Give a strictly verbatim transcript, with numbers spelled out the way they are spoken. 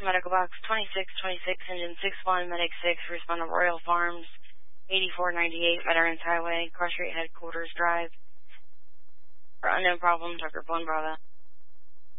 Medical Box twenty-six twenty-six, Engine six one, Medic six, respond to Royal Farms, eighty-four ninety-eight, Veterans Highway, Cross Street Headquarters Drive. For unknown problem, Tucker one Bravo.